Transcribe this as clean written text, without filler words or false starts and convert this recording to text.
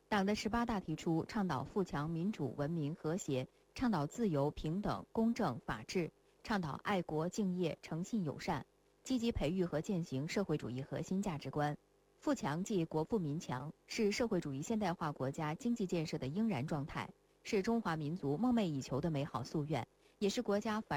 党的18大提出，倡导富强、民主、文明、和谐，倡导自由、平等、公正、法治，倡导爱国、敬业、诚信、友善，积极培育和践行社会主义核心价值观。富强即国富民强，是社会主义现代化国家经济建设的应然状态，是中华民族梦寐以求的美好夙愿，也是国家繁